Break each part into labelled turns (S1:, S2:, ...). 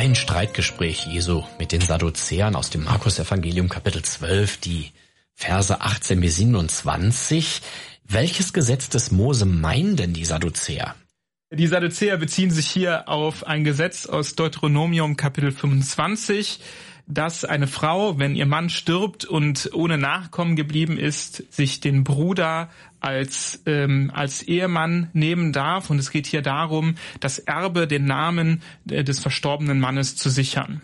S1: Ein Streitgespräch Jesu mit den Sadduzäern aus dem Markus-Evangelium Kapitel 12, die Verse 18 bis 27. Welches Gesetz des Mose meinen denn die Sadduzäer?
S2: Die Sadduzäer beziehen sich hier auf ein Gesetz aus Deuteronomium Kapitel 25, dass eine Frau, wenn ihr Mann stirbt und ohne Nachkommen geblieben ist, sich den Bruder als Ehemann nehmen darf. Und es geht hier darum, das Erbe, den Namen des verstorbenen Mannes zu sichern.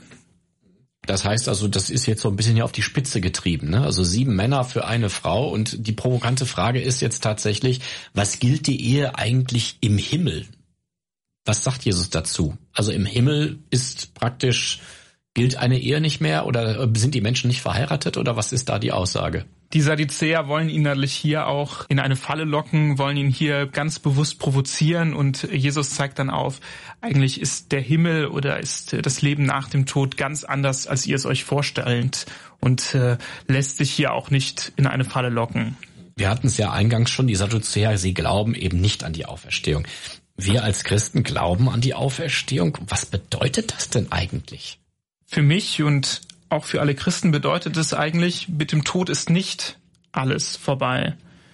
S1: Das heißt also, das ist jetzt so ein bisschen hier auf die Spitze getrieben, ne? Also 7 Männer für eine Frau. Und die provokante Frage ist jetzt tatsächlich, was gilt die Ehe eigentlich im Himmel? Was sagt Jesus dazu? Also im Himmel ist praktisch, gilt eine Ehe nicht mehr oder sind die Menschen nicht verheiratet oder was ist da die Aussage?
S2: Die Sadduzäer wollen ihn natürlich hier auch in eine Falle locken, wollen ihn hier ganz bewusst provozieren und Jesus zeigt dann auf, eigentlich ist der Himmel oder ist das Leben nach dem Tod ganz anders, als ihr es euch vorstellt und lässt sich hier auch nicht in eine Falle locken.
S1: Wir hatten es ja eingangs schon, die Sadduzäer, sie glauben eben nicht an die Auferstehung. Wir als Christen glauben an die Auferstehung. Was bedeutet das denn eigentlich?
S2: Für mich und auch für alle Christen bedeutet es eigentlich, mit dem Tod ist nicht alles vorbei.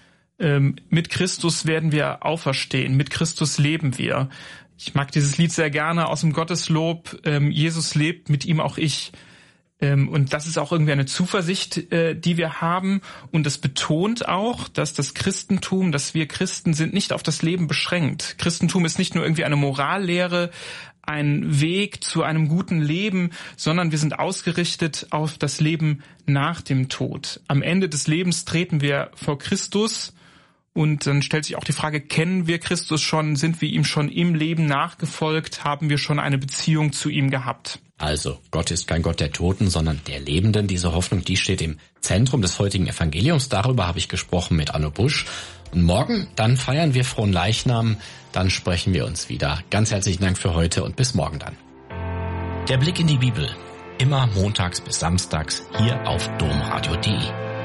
S2: Mit Christus werden wir auferstehen, mit Christus leben wir. Ich mag dieses Lied sehr gerne aus dem Gotteslob, Jesus lebt, mit ihm auch ich. Und das ist auch irgendwie eine Zuversicht, die wir haben. Und das betont auch, dass das Christentum, dass wir Christen sind, nicht auf das Leben beschränkt. Christentum ist nicht nur irgendwie eine Morallehre, ein Weg zu einem guten Leben, sondern wir sind ausgerichtet auf das Leben nach dem Tod. Am Ende des Lebens treten wir vor Christus und dann stellt sich auch die Frage, kennen wir Christus schon, sind wir ihm schon im Leben nachgefolgt, haben wir schon eine Beziehung zu ihm gehabt?
S1: Also, Gott ist kein Gott der Toten, sondern der Lebenden. Diese Hoffnung, die steht im Zentrum des heutigen Evangeliums. Darüber habe ich gesprochen mit Anno Busch. Und morgen, dann feiern wir Fronleichnam, dann sprechen wir uns wieder. Ganz herzlichen Dank für heute und bis morgen dann. Der Blick in die Bibel, immer montags bis samstags hier auf domradio.de.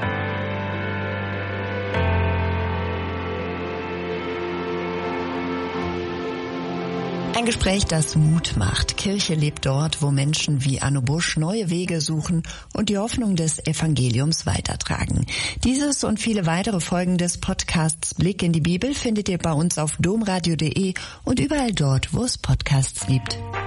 S3: Ein Gespräch, das Mut macht. Kirche lebt dort, wo Menschen wie Anno Busch neue Wege suchen und die Hoffnung des Evangeliums weitertragen. Dieses und viele weitere Folgen des Podcasts Blick in die Bibel findet ihr bei uns auf domradio.de und überall dort, wo es Podcasts gibt.